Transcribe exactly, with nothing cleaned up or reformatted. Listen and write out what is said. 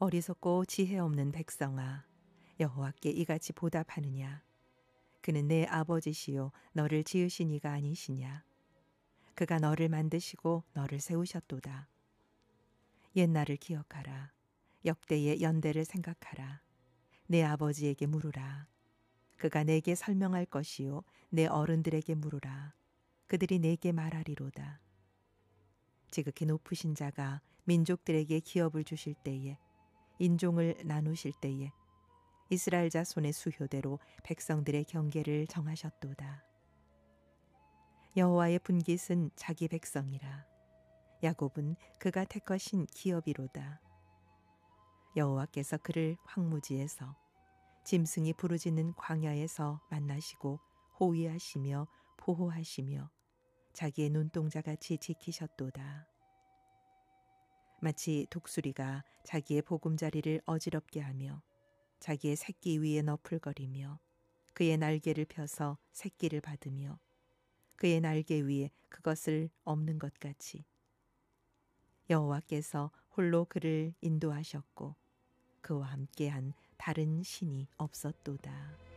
어리석고 지혜 없는 백성아, 여호와께 이같이 보답하느냐? 그는 내 아버지시요 너를 지으신 이가 아니시냐? 그가 너를 만드시고 너를 세우셨도다. 옛날을 기억하라. 역대의 연대를 생각하라. 내 아버지에게 물으라. 그가 내게 설명할 것이요 내 어른들에게 물으라. 그들이 내게 말하리로다. 지극히 높으신 자가 민족들에게 기업을 주실 때에, 인종을 나누실 때에 이스라엘 자손의 수효대로 백성들의 경계를 정하셨도다. 여호와의 분깃은 자기 백성이라. 야곱은 그가 택하신 기업이로다. 여호와께서 그를 황무지에서, 짐승이 부르짖는 광야에서 만나시고 호위하시며 보호하시며 자기의 눈동자같이 지키셨도다. 마치 독수리가 자기의 보금자리를 어지럽게 하며 자기의 새끼 위에 너풀거리며 그의 날개를 펴서 새끼를 받으며 그의 날개 위에 그것을 엎는 것 같이 여호와께서 홀로 그를 인도하셨고 그와 함께한 다른 신이 없었도다.